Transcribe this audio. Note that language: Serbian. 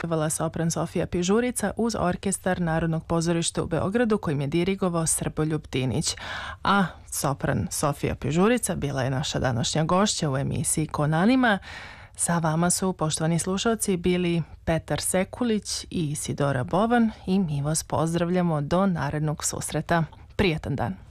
pevala sopran Sofija Pižurica uz orkestar Narodnog pozorišta u Beogradu kojim je dirigovao Srboljub Tinić. A sopran Sofija Pižurica bila je naša današnja gošća u emisiji Konanima. Sa vama su, poštovani slušalci, bili Petar Sekulić i Isidora Bovan i mi vas pozdravljamo do narednog susreta. Prijetan dan!